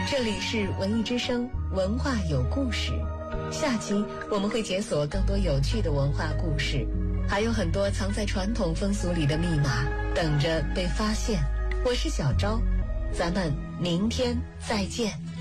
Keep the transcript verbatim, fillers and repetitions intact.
这里是文艺之声，文化有故事。下期我们会解锁更多有趣的文化故事，还有很多藏在传统风俗里的密码等着被发现。我是小昭，咱们明天再见。